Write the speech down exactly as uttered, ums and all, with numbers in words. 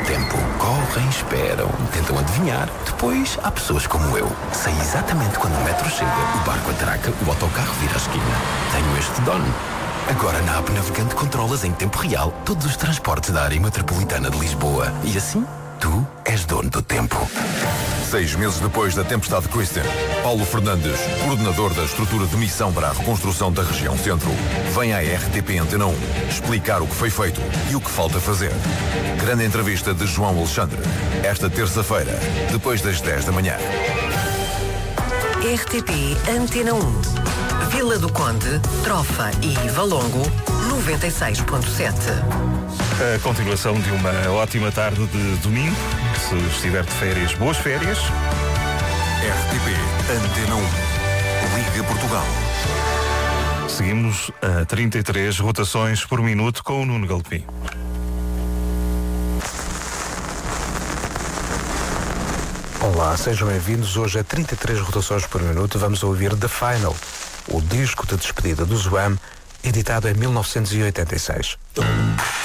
tempo. Correm, esperam, tentam adivinhar. Depois há pessoas como eu. Sei exatamente quando o metro chega, o barco atraca, o autocarro vira a esquina. Tenho este dono. Agora na app Navegante controlas em tempo real todos os transportes da área metropolitana de Lisboa. E assim, tu és dono do tempo. Seis meses depois da tempestade Kristen, Paulo Fernandes, coordenador da estrutura de missão para a reconstrução da região centro, vem à R T P Antena um explicar o que foi feito e o que falta fazer. Grande entrevista de João Alexandre, esta terça-feira, depois das dez da manhã. R T P Antena um. Vila do Conde, Trofa e Valongo, noventa e seis ponto sete. A continuação de uma ótima tarde de domingo. Se estiver de férias, boas férias. R T P Antena um. Liga Portugal. Seguimos a trinta e três rotações por minuto com o Nuno Galpim. Olá, sejam bem-vindos. Hoje a trinta e três rotações por minuto vamos ouvir The Final, o disco de despedida do Zoam, editado em mil novecentos e oitenta e seis.